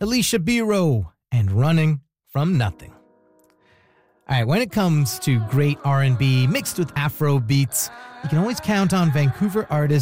Alicia Biro, and Running from Nothing. All right, when it comes to great R&B mixed with Afro beats, you can always count on Vancouver artist